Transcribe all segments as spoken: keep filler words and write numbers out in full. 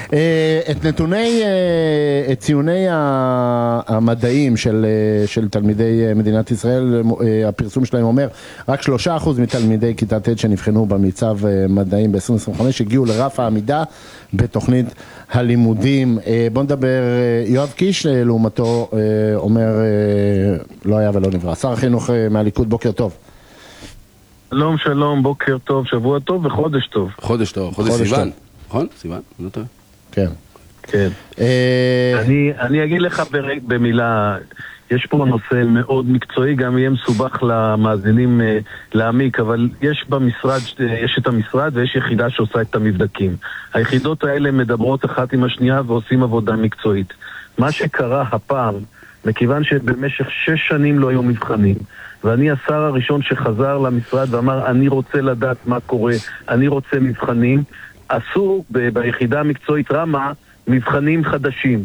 את נתוני, את ציוני המדעים של, של תלמידי מדינת ישראל, הפרסום שלהם אומר, רק שלושה אחוז מתלמידי כיתה ט' שנבחנו במיצב מדעים ב-עשרים עשרים וחמש הגיעו לרף העמידה בתוכנית הלימודים. בוא נדבר, יואב קיש לעומתו אומר, לא היה ולא נברא. שר החינוך מהליכוד, בוקר טוב. שלום, שלום, בוקר טוב, שבוע טוב וחודש טוב. חודש טוב, חודש סיוון. נכון? סיוון? לא טוב. כן. כן. אני, אני אגיד לך במילה, יש פה נושא מאוד מקצועי, גם יהיה מסובך למאזינים להעמיק, אבל יש במשרד, יש את המשרד ויש יחידה שעושה את המבדקים. היחידות האלה מדברות אחת עם השנייה ועושים עבודה מקצועית. מה שקרה הפעם, מכיוון שבמשך שש שנים לא היו מבחנים, ואני השר הראשון שחזר למשרד ואמר, אני רוצה לדעת מה קורה, אני רוצה מבחנים, עשו ב- ביחידה המקצועית רמה מבחנים חדשים,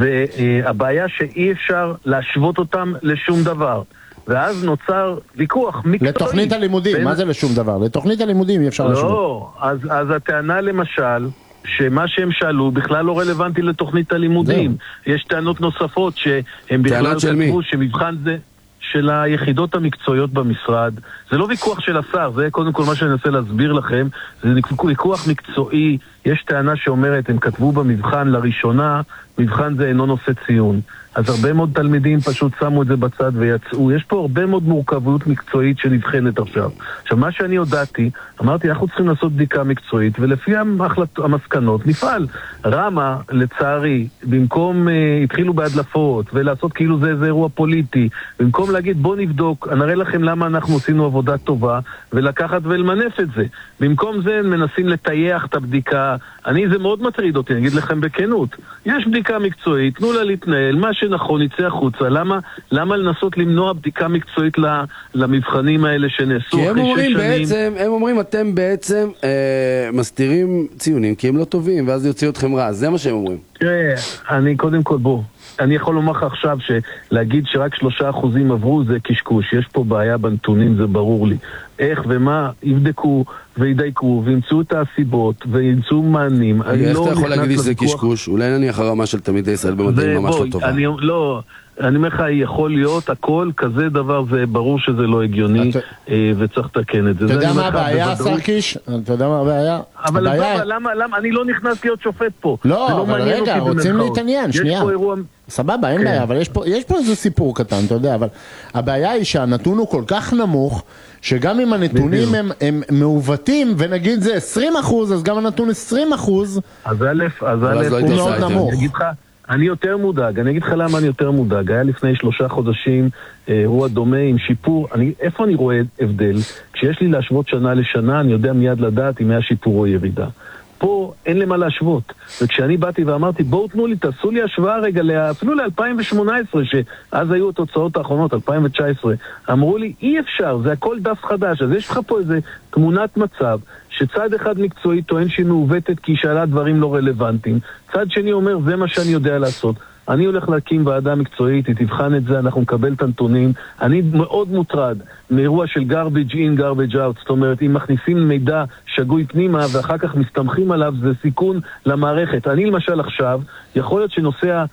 והבעיה שאי אפשר להשוות אותם לשום דבר. ואז נוצר ויכוח מקצועי. לתוכנית הלימודים, בין... מה זה לשום דבר? לתוכנית הלימודים אי אפשר להשוות. לא, אז, אז הטענה למשל, שמה שהם שאלו בכלל לא רלוונטי לתוכנית הלימודים. זה. יש טענות נוספות שהם בכלל כתבו שמבחן זה של היחידות המקצועיות במשרד. זה לא ויכוח של השר, זה קודם כל מה שאני אנסה להסביר לכם. זה ויכוח מקצועי. יש טענה שאומרת, הם כתבו במבחן לראשונה, מבחן זה אינו נושא ציון. אז הרבה מאוד תלמידים פשוט שמו את זה בצד ויצאו. יש פה הרבה מאוד מורכבות מקצועית שנבחנת עכשיו. עכשיו, מה שאני הודעתי, אמרתי, אנחנו צריכים לעשות בדיקה מקצועית, ולפי המחלט... המסקנות נפעל. רמה, לצערי, במקום, אה, התחילו בהדלפות, ולעשות כאילו זה איזה אירוע פוליטי, במקום להגיד, בוא נבדוק, נראה לכם למה אנחנו עשינו עבודה טובה, ולקחת ולמנף את זה. במקום זה, מנסים לטייח את הבדיקה. אני, זה מאוד מטריד אותי, אני אגיד לכם בכנות. יש בדיקה מקצועית, תנו לה להתנהל, מה שנכון יצא החוצה. למה, למה לנסות למנוע בדיקה מקצועית למבחנים האלה שנעשו אחרי שש שנים? בעצם, הם אומרים, אתם בעצם אה, מסתירים ציונים, כי הם לא טובים, ואז יוציא אתכם רע. זה מה שהם אומרים. תראה, אני קודם כל בוא. אני יכול לומר לך עכשיו שלהגיד שרק שלושה אחוזים עברו זה קשקוש. יש פה בעיה בנתונים, זה ברור לי. איך ומה יבדקו וידייקו וימצאו את הסיבות וימצאו מענים. איך אתה יכול להגיד שזה קשקוש? אולי נניח הרמה של תלמידי ישראל במדעים ממש לא טובה. אני לא... אני אומר לך, יכול להיות הכל, כזה דבר, זה ברור שזה לא הגיוני, וצריך לתקן את זה. אתה יודע מה הבעיה, שר קיש? אתה יודע מה הבעיה? אבל למה, אני לא נכנס להיות שופט פה. לא, אבל רגע, רוצים להתעניין, שנייה. סבבה, אין בעיה, אבל יש פה איזה סיפור קטן, אתה יודע, אבל הבעיה היא שהנתון הוא כל כך נמוך, שגם אם הנתונים הם מעוותים, ונגיד זה עשרים אחוז, אז גם הנתון עשרים אחוז, אז א', אז א', הוא מאוד נמוך. אני יותר מודאג, אני אגיד לך למה אני יותר מודאג. היה לפני שלושה חודשים אירוע דומה עם שיפור. אני, איפה אני רואה הבדל? כשיש לי להשוות שנה לשנה, אני יודע מיד לדעת אם היה שיפור או ירידה. פה אין למה להשוות. וכשאני באתי ואמרתי, בואו תנו לי, תעשו לי השוואה רגע, אפילו ל-אלפיים שמונה עשרה, שאז היו התוצאות האחרונות, אלפיים תשע עשרה, אמרו לי, אי אפשר, זה הכל דף חדש. אז יש לך פה איזה תמונת מצב, שצד אחד מקצועי טוען שהיא מעוותת כי היא שאלה דברים לא רלוונטיים. צד שני אומר, זה מה שאני יודע לעשות. אני הולך להקים ועדה מקצועית, היא תבחן את זה, אנחנו נקבל את הנתונים. אני מאוד מוטרד מאירוע של garbage in, garbage out. זאת אומרת, אם מכניסים מידע שגוי פנימה ואחר כך מסתמכים עליו, זה סיכון למערכת. אני למשל עכשיו, יכול להיות שנושא אה,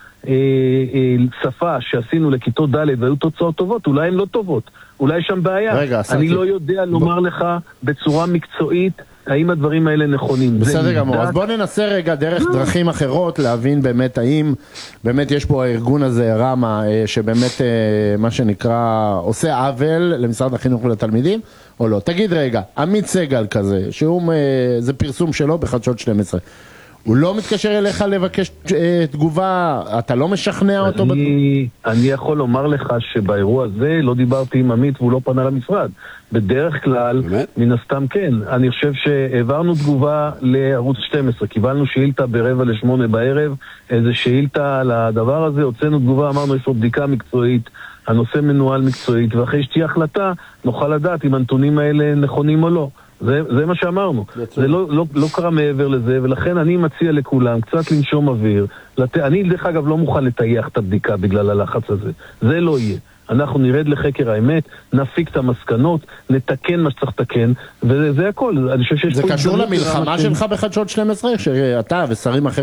אה, שפה שעשינו לכיתות ד' והיו תוצאות טובות, אולי הן לא טובות. אולי שם בעיה. רגע, אני לא יודע לומר ב... לך בצורה מקצועית האם הדברים האלה נכונים. בסדר גמור, אז בוא ננסה רגע דרך דרכים אחרות להבין באמת האם באמת יש פה הארגון הזה, רמה, שבאמת מה שנקרא עושה עוול למשרד החינוך ולתלמידים או לא. תגיד רגע, עמית סגל כזה, שהוא, זה פרסום שלו בחדשות שתים עשרה, הוא לא מתקשר אליך לבקש אה, תגובה, אתה לא משכנע אותו? אני, בתגובה? אני יכול לומר לך שבאירוע הזה לא דיברתי עם עמית והוא לא פנה למשרד. בדרך כלל, באמת? מן הסתם כן. אני חושב שהעברנו תגובה לערוץ שתים עשרה, קיבלנו שאילתה ברבע לשמונה בערב, איזה שאילתה על הדבר הזה, הוצאנו תגובה, אמרנו יש פה בדיקה מקצועית, הנושא מנוהל מקצועית, ואחרי שתהיה החלטה נוכל לדעת אם הנתונים האלה נכונים או לא. זה, זה מה שאמרנו. זה לא, לא, לא קרה מעבר לזה, ולכן אני מציע לכולם קצת לנשום אוויר. לת... אני דרך אגב לא מוכן לטייח את הבדיקה בגלל הלחץ הזה. זה לא יהיה. אנחנו נרד לחקר האמת, נפיק את המסקנות, נתקן מה שצריך לתקן, וזה הכל. אני חושב שיש זה קשור למלחמה שלך בחדשות שתים עשרה, שאתה ושרים אחרים